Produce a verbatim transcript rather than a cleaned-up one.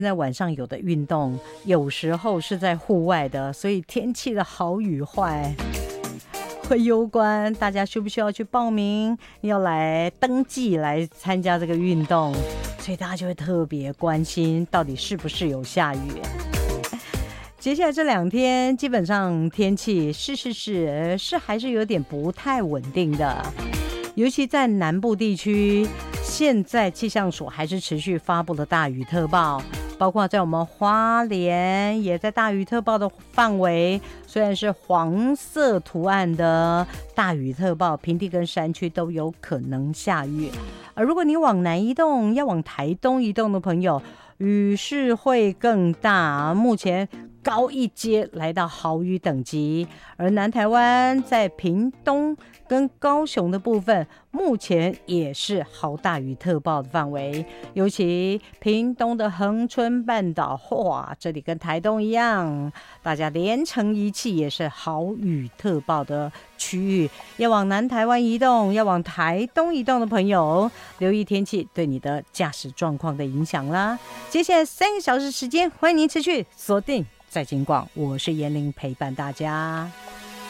在晚上有的运动，有时候是在户外的，所以天气的好与坏会攸关大家需不需要去报名，要来登记来参加这个运动，所以大家就会特别关心到底是不是有下雨。接下来这两天基本上天气是是是是还是有点不太稳定的，尤其在南部地区，现在气象署还是持续发布了大雨特报，包括在我们花莲也在大雨特报的范围，虽然是黄色图案的大雨特报，平地跟山区都有可能下雨。而如果你往南移动，要往台东移动的朋友，雨势会更大，目前高一阶来到豪雨等级，而南台湾在屏东跟高雄的部分，目前也是豪大雨特报的范围，尤其屏东的恒春半岛，哇，这里跟台东一样，大家连成一气，也是豪雨特报的区域。要往南台湾移动，要往台东移动的朋友，留意天气对你的驾驶状况的影响啦。接下来三个小时时间，欢迎您持续锁定在金广，我是严玲，陪伴大家。